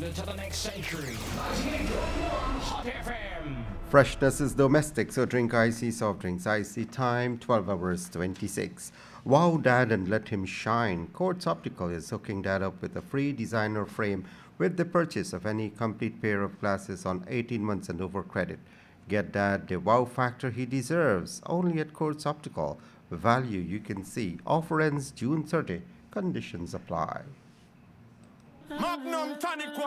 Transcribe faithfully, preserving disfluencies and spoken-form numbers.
sound into the next century. ninety-eight point one Hot F M. Freshness is domestic, so drink icy soft drinks. Icy time, twelve hours twenty-six. Wow Dad and let him shine. Quartz Optical is hooking Dad up with a free designer frame with the purchase of any complete pair of glasses on eighteen months and over credit. Get Dad the wow factor he deserves only at Quartz Optical. Value you can see. Offer ends June thirtieth. Conditions apply. Magnum tonic